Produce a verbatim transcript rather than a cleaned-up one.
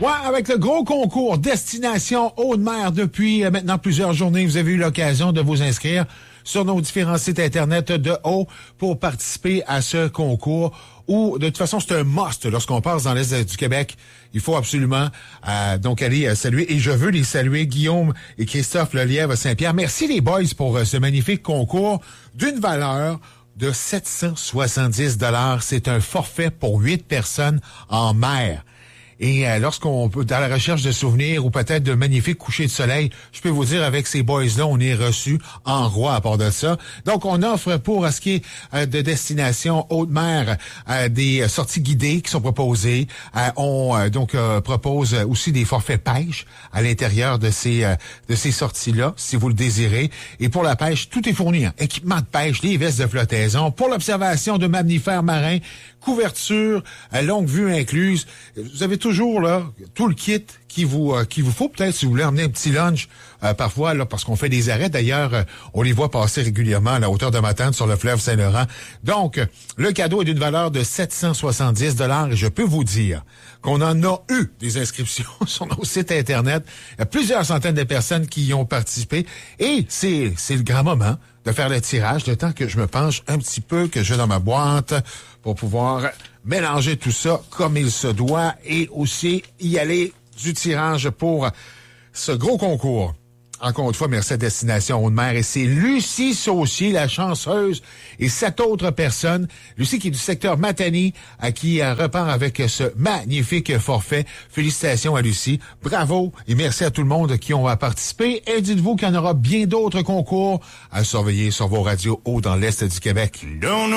Ouais, avec le gros concours Destination Haute-Mer depuis euh, maintenant plusieurs journées, vous avez eu l'occasion de vous inscrire sur nos différents sites Internet de haut pour participer à ce concours où, de toute façon, c'est un must. Lorsqu'on passe dans l'Est du Québec, il faut absolument euh, donc aller euh, saluer. Et je veux les saluer, Guillaume et Christophe Lelièvre Saint-Pierre. Merci les boys pour euh, ce magnifique concours d'une valeur de sept cent soixante-dix dollars. C'est un forfait pour huit personnes en mer. Et euh, lorsqu'on peut, dans la recherche de souvenirs ou peut-être de magnifiques couchers de soleil, je peux vous dire, avec ces boys-là, on est reçus en roi à part de ça. Donc, on offre pour ce qui est euh, de destination haute-mer euh, des sorties guidées qui sont proposées. Euh, on euh, donc euh, propose aussi des forfaits pêche à l'intérieur de ces euh, de ces sorties-là, si vous le désirez. Et pour la pêche, tout est fourni. Hein. Équipement de pêche, les vestes de flottaison, pour l'observation de mammifères marins, couverture, euh, longue vue incluse. Vous avez toujours là tout le kit qui vous euh, qui vous faut, peut-être si vous voulez emmener un petit lunch euh, parfois là, parce qu'on fait des arrêts. D'ailleurs, euh, on les voit passer régulièrement à la hauteur de Matane sur le fleuve Saint-Laurent. Donc, euh, le cadeau est d'une valeur de sept cent soixante-dix dollars et je peux vous dire qu'on en a eu des inscriptions sur nos sites Internet. Il y a plusieurs centaines de personnes qui y ont participé et c'est c'est le grand moment de faire le tirage, le temps que je me penche un petit peu, que je vais dans ma boîte pour pouvoir mélanger tout ça comme il se doit et aussi y aller du tirage pour ce gros concours. Encore une fois, merci à Destination Haute-Mer. Et c'est Lucie Saucier, la chanceuse, et cette autre personne, Lucie qui est du secteur Matane, à qui euh, repart avec ce magnifique forfait. Félicitations à Lucie. Bravo et merci à tout le monde qui ont participé. Et dites-vous qu'il y en aura bien d'autres concours à surveiller sur vos radios haut dans l'Est du Québec.